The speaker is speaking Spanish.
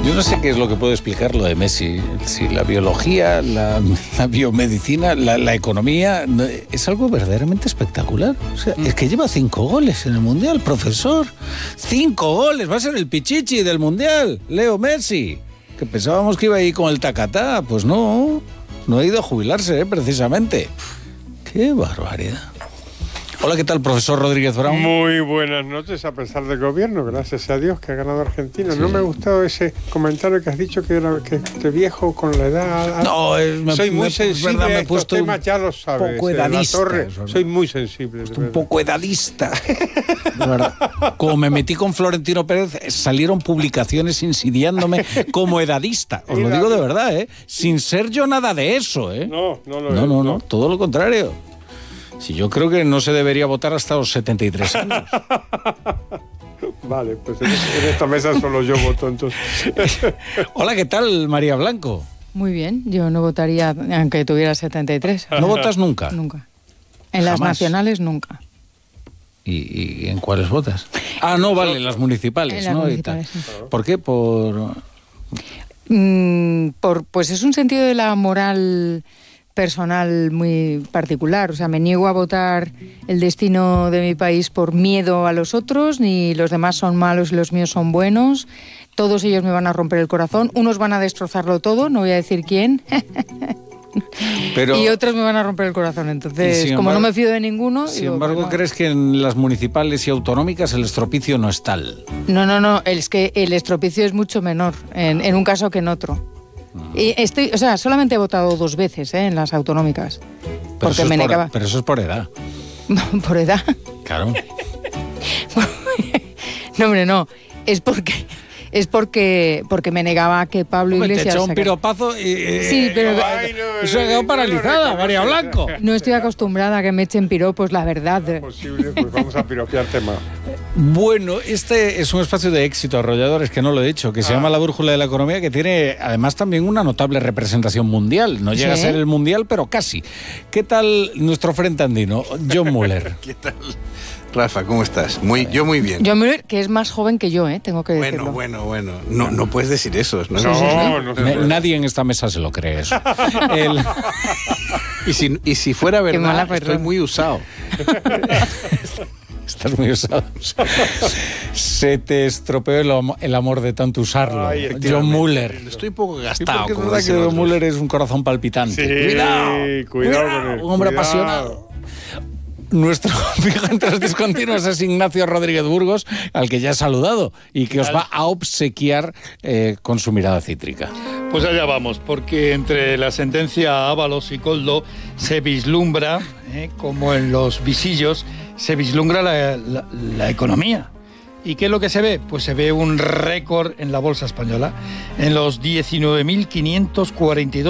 Yo no sé qué es lo que puede explicar lo de Messi. Si la biología, la biomedicina, la economía, es algo verdaderamente espectacular. O sea, es que lleva 5 goles en el Mundial, profesor. 5 goles, va a ser el pichichi del Mundial, Leo Messi. Que pensábamos que iba a ir con el tacatá. Pues no ha ido a jubilarse, precisamente. ¡Qué barbaridad! Hola, ¿qué tal, profesor Rodríguez Brown? Muy buenas noches, a pesar del gobierno, gracias a Dios que ha ganado Argentina. Sí. No me ha gustado ese comentario que has dicho que viejo con la edad. No, soy muy sensible verdad, a estos temas, ya lo sabes. Un poco edadista. Soy muy sensible. Un poco edadista. De verdad. Como me metí con Florentino Pérez, salieron publicaciones insidiándome como edadista. Os lo digo de verdad, ¿eh? Sin ser yo nada de eso, ¿eh? No, todo lo contrario. Si yo creo que no se debería votar hasta los 73 años. Vale, pues en esta mesa solo yo voto, entonces. Hola, ¿qué tal, María Blanco? Muy bien, yo no votaría aunque tuviera 73. ¿No votas nunca? Nunca. En las nacionales nunca. ¿Y en cuáles votas? Ah, no, vale, en las municipales, en las ¿no? Municipales, sí. ¿Por qué? Pues es un sentido de la moral personal muy particular. O sea, me niego a votar el destino de mi país por miedo a los otros, ni los demás son malos y los míos son buenos. Todos ellos me van a romper el corazón. Unos van a destrozarlo todo, no voy a decir quién. Y otros me van a romper el corazón. Entonces, como no me fío de ninguno... Sin embargo, ¿crees que en las municipales y autonómicas el estropicio no es tal? No. Es que el estropicio es mucho menor en un caso que en otro. Y solamente he votado 2 veces en las autonómicas. Porque me negaba. Pero eso es por edad. ¿Por edad? Claro. No, hombre, no. Es porque me negaba que Pablo Iglesias... Te echó un piropazo y... Sí, pero... Eso ha quedado paralizada, María Blanco. No estoy acostumbrada a que me echen piropos, la verdad. Es posible, pues vamos a piropearte más. Bueno, este es un espacio de éxito, Arrolladores, que no lo he dicho, que se llama La Brújula de la Economía, que tiene además también una notable representación mundial. No llega a ser el mundial, pero casi. ¿Qué tal nuestro frente andino, John Muller? ¿Qué tal? Rafa, ¿cómo estás? Yo muy bien. John Muller, que es más joven que yo, tengo que decirlo. Bueno. No puedes decir eso. No. Nadie en esta mesa se lo cree eso. Y si fuera verdad, estoy muy usado. Estás muy usado. Se te estropeó el amor de tanto usarlo. John Muller. Estoy un poco gastado. Sí, porque es verdad que John Muller es un corazón palpitante. Sí, cuidado con él. Un hombre apasionado. Nuestro fijo los discontinuos es Ignacio Rodríguez Burgos, al que ya he saludado y que os va a obsequiar con su mirada cítrica. Pues allá vamos, porque entre la sentencia Ábalos y Koldo se vislumbra, como en los visillos, se vislumbra la economía. ¿Y qué es lo que se ve? Pues se ve un récord en la bolsa española, en los 19.542